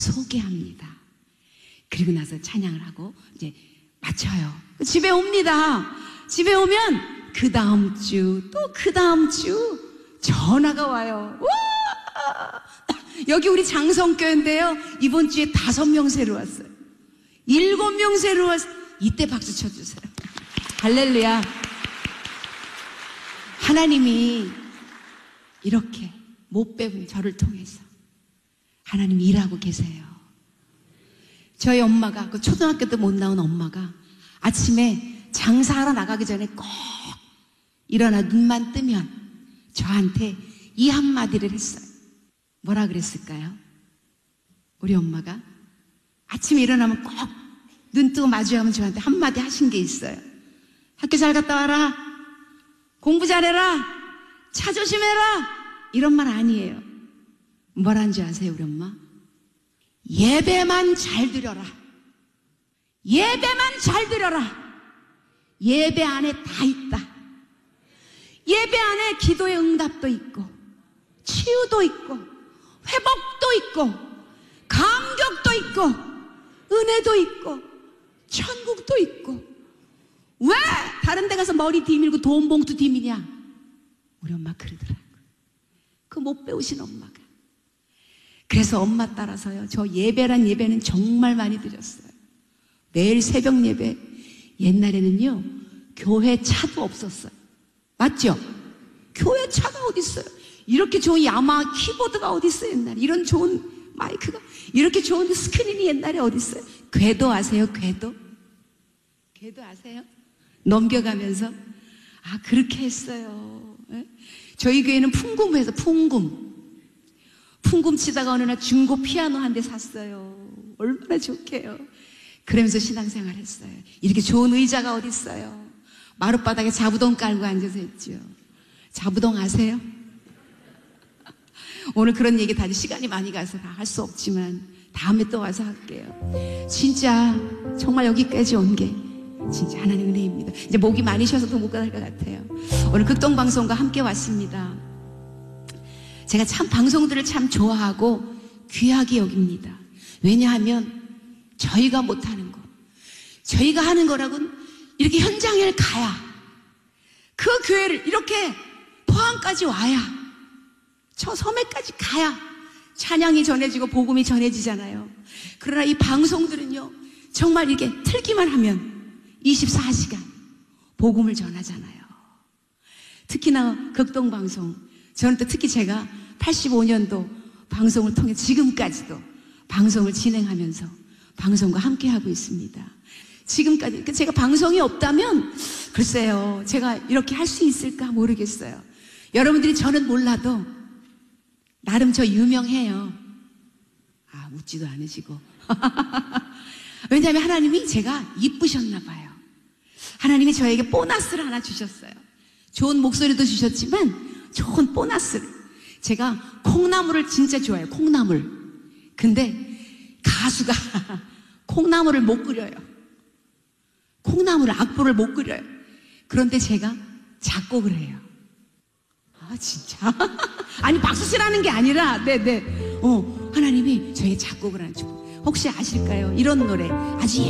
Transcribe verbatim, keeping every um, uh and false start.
소개합니다. 그리고 나서 찬양을 하고 이제 마쳐요. 집에 옵니다. 집에 오면 그 다음 주 또 그 다음 주 전화가 와요. 와! 여기 우리 장성교회인데요, 이번 주에 다섯 명 새로 왔어요. 일곱 명 새로 왔어요. 이때 박수 쳐주세요. 할렐루야. 하나님이 이렇게 못 배운 저를 통해서 하나님이 일하고 계세요. 저희 엄마가, 그 초등학교 때 못 나온 엄마가 아침에 장사하러 나가기 전에 꼭 일어나 눈만 뜨면 저한테 이 한마디를 했어요. 뭐라 그랬을까요? 우리 엄마가 아침에 일어나면 꼭 눈 뜨고 마주하면 저한테 한마디 하신 게 있어요. 학교 잘 갔다 와라. 공부 잘해라. 차 조심해라. 이런 말 아니에요. 뭐라는 줄 아세요, 우리 엄마? 예배만 잘 드려라. 예배만 잘 드려라. 예배 안에 다 있다. 예배 안에 기도의 응답도 있고, 치유도 있고, 회복도 있고, 감격도 있고, 은혜도 있고, 천국도 있고. 왜 다른 데 가서 머리 뒤밀고 돈 봉투 뒤미냐? 우리 엄마 그러더라고요. 그 못 배우신 엄마가. 그래서 엄마 따라서요, 저 예배란 예배는 정말 많이 드렸어요. 매일 새벽 예배. 옛날에는요, 교회 차도 없었어요. 맞죠? 교회 차가 어디 있어요? 이렇게 좋은 야마 키보드가 어디 있어요, 옛날에? 이런 좋은 마이크가, 이렇게 좋은 스크린이 옛날에 어디 있어요? 궤도 아세요? 궤도? 궤도 아세요? 넘겨가면서. 아, 그렇게 했어요. 네? 저희 교회는 풍금해서 풍금. 풍금 치다가 어느 날 중고 피아노 한 대 샀어요. 얼마나 좋게요. 그러면서 신앙생활 했어요. 이렇게 좋은 의자가 어디 있어요? 마룻바닥에 자부동 깔고 앉아서 했죠. 자부동 아세요? 오늘 그런 얘기 다 시간이 많이 가서 다 할 수 없지만 다음에 또 와서 할게요. 진짜 정말 여기까지 온 게 진짜 하나님 은혜입니다. 이제 목이 많이 쉬어서 못 갈 것 같아요. 오늘 극동방송과 함께 왔습니다. 제가 참 방송들을 참 좋아하고 귀하게 여깁니다. 왜냐하면 저희가 못하는 거, 저희가 하는 거라고는 이렇게 현장에 가야, 그 교회를 이렇게 포항까지 와야, 저 섬에까지 가야 찬양이 전해지고 복음이 전해지잖아요. 그러나 이 방송들은요, 정말 이렇게 틀기만 하면 이십사 시간 복음을 전하잖아요. 특히나 극동방송, 저는 또 특히 제가 팔십오 년도 방송을 통해 지금까지도 방송을 진행하면서 방송과 함께하고 있습니다. 지금까지 제가 방송이 없다면 글쎄요, 제가 이렇게 할 수 있을까 모르겠어요. 여러분들이 저는 몰라도 나름 저 유명해요. 아, 웃지도 않으시고. 왜냐하면 하나님이 제가 이쁘셨나 봐요. 하나님이 저에게 보너스를 하나 주셨어요. 좋은 목소리도 주셨지만 좋은 보너스를. 제가 콩나물을 진짜 좋아해요. 콩나물. 근데 가수가 콩나물을 못 끓여요. 콩나물을, 악보를 못 끓여요. 그런데 제가 작곡을 해요. 아, 진짜? 아니, 박수 치라는 게 아니라, 네네. 어, 하나님이 저에게 작곡을 하는 주. 혹시 아실까요? 이런 노래. 아주